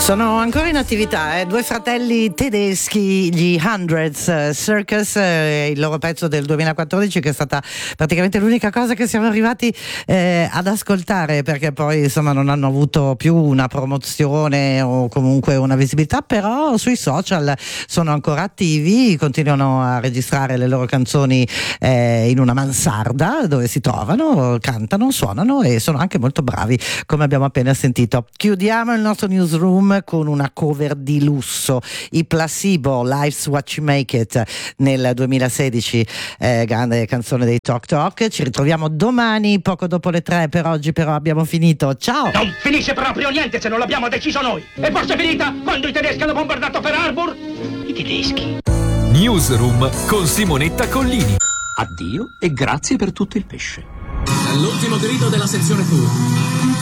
Sono ancora in attività, due fratelli tedeschi, gli Hundreds Circus, il loro pezzo del 2014 che è stata praticamente l'unica cosa che siamo arrivati ad ascoltare, perché poi insomma non hanno avuto più una promozione o comunque una visibilità, però sui social sono ancora attivi, continuano a registrare le loro canzoni in una mansarda dove si trovano, cantano, suonano e sono anche molto bravi, come abbiamo appena sentito. Chiudiamo il nostro newsroom con una cover di lusso, i Placebo, Life's What You Make It, nel 2016, grande canzone dei Talk Talk. Ci ritroviamo domani poco dopo le 3. Per oggi però abbiamo finito, ciao! Non finisce proprio niente se non l'abbiamo deciso noi, e forse è finita quando i tedeschi hanno bombardato Pearl Harbor. I tedeschi. Newsroom con Simonetta Collini. Addio e grazie per tutto il pesce. All'ultimo grido della sezione tour.